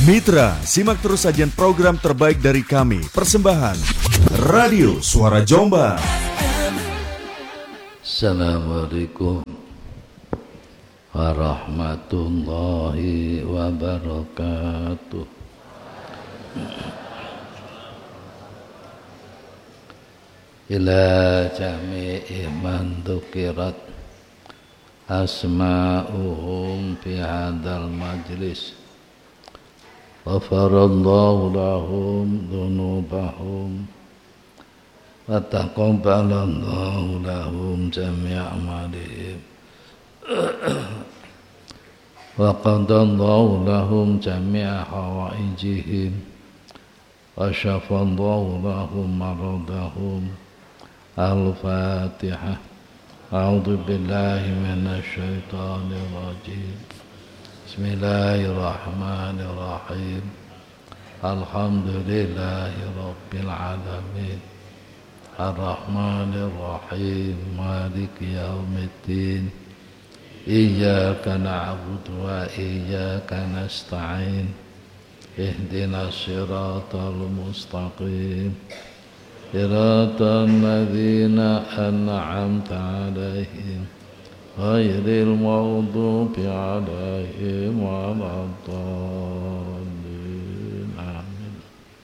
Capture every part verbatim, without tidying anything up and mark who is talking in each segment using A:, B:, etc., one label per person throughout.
A: Mitra, simak terus sajian program terbaik dari kami. Persembahan Radio Suara Jombang.
B: Assalamualaikum warahmatullahi wabarakatuh. Ila jami'i man dzukirat asma'uhum fi hadzal majlis ghafarallahu lahum dzunubahum wa taqabbalallahu lahum jami'a a'malihim wa qadallahu lahum jami'a hawaijihim wa syafallahu lahum maradahum. Al-Fatihah. A'udzu billahi minasy syaithanir rajim. Bismillahirrahmanirrahim. Alhamdulillahi rabbil alamin. Ar-Rahmanir Rahim. Maliki yaumiddin. Iyyaka na'budu wa iyyaka nasta'in. Ihdinas siratal mustaqim. Siratal ladzina an'amta 'alaihim ghairil maghdubi 'alaihim waladdallin. Amin.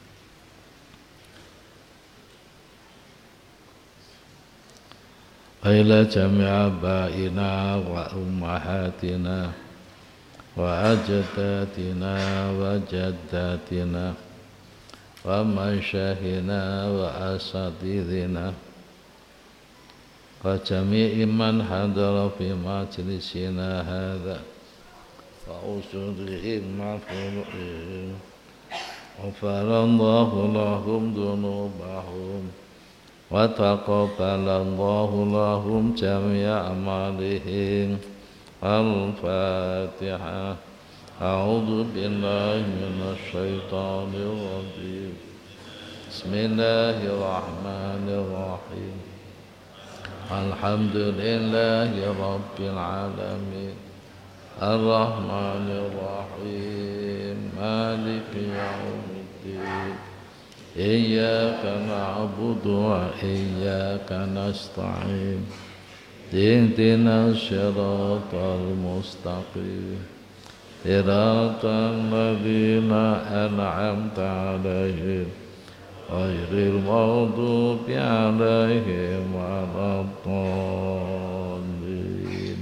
B: Ila jami'a abaina wa ummahatina wa ajdatina wa jaddatina wa masyaykhina wa asatidina wa jami'i man hadara fi majlisina hadha wa usulihim ma'furihim ghafarallahu lahum dzunubahum wa taqabbalallahu lahum jami'a amalihim. Al-Fatihah. A'udzu billahi minasy syaithanir rajim. Bismillahirrahmanirrahim. Alhamdulillahi rabbil alamin. Ar-Rahmanir Rahim. Maliki yaumiddin. Iyyaka na'budu wa iyyaka nasta'in. Ihdinas siratal mustaqim. Siratal ladzina an'amta 'alaihim ghairil maghdubi 'alaihim waladdallin.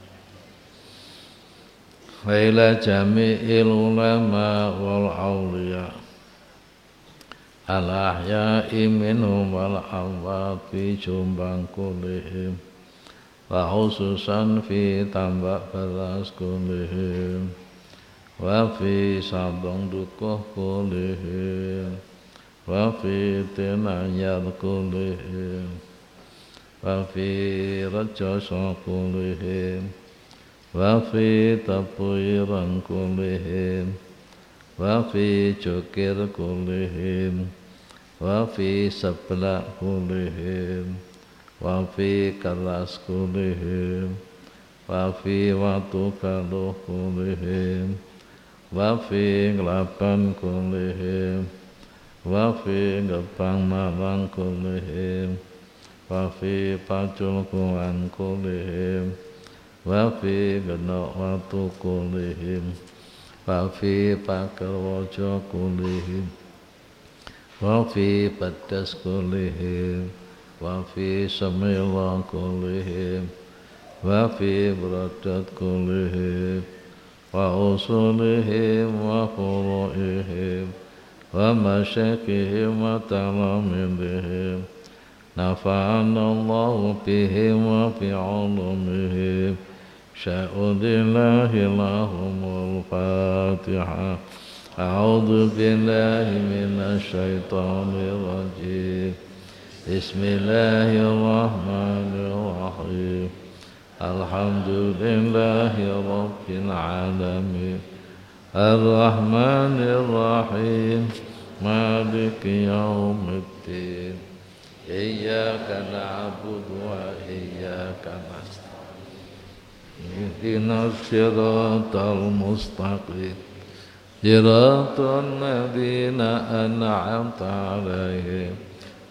B: Wa ila jami'il ulama wal awliya al ahya'i minhum wal amwat fi Jombang kullihim wa khususan fi Tambak Beras kullihim wa fi Sabang Dukuh kullihim wa fi Tinayar kullihim wa fi Rejoso kullihim wa fi Tepuiran kullihim wa fi Jokir kullihim wa fi Seblak kullihim wa fi Keras kullihim wa fi Watu Galuh kullihim wa fi Nglaban kullihim wa fi Gebang Marang kullihim wa fi Pacul Kuan kullihim wa fi Genok Watu kullihim wa fi Pagerwaja kullihim wa fi Pedes kullihim wa fi Semila kullihim wa fi Bradat kullihim wa usulihim wa furu'ihim wa masyaikihim wa talamidihim. Nafa'anallahu bihim wa fi ulumihim. Sya'udillahi lahumul Fatihah. A'udzu billahi minasy syaithanir rajim. Bismillahirrahmanirrahim. Alhamdulillahi rabbil alamin. Ar-Rahmanir Rahim. Maliki yaumiddin. Iyyaka na'budu wa iyyaka nasta'in. Ihdinas siratal mustaqim. صراط الذين أنعمت عليهم